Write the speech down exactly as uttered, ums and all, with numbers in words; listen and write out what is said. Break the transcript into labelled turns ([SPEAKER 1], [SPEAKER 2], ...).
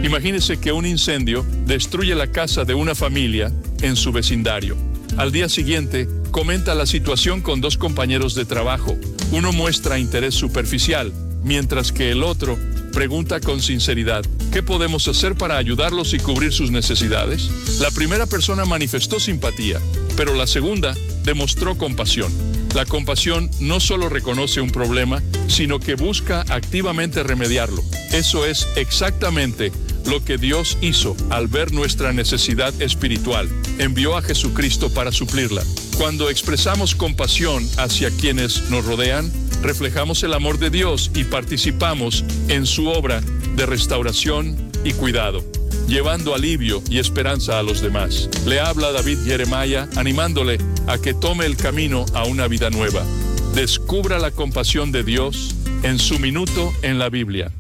[SPEAKER 1] Imagínese que un incendio destruye la casa de una familia en su vecindario. Al día siguiente, comenta la situación con dos compañeros de trabajo. Uno muestra interés superficial, mientras que el otro pregunta con sinceridad: ¿qué podemos hacer para ayudarlos y cubrir sus necesidades? La primera persona manifestó simpatía, pero la segunda demostró compasión. La compasión no solo reconoce un problema, sino que busca activamente remediarlo. Eso es exactamente lo que Dios hizo al ver nuestra necesidad espiritual. Envió a Jesucristo para suplirla. Cuando expresamos compasión hacia quienes nos rodean, reflejamos el amor de Dios y participamos en su obra de restauración y cuidado, llevando alivio y esperanza a los demás. Le habla David Jeremiah, animándole a que tome el camino a una vida nueva. Descubra la compasión de Dios en su minuto en la Biblia.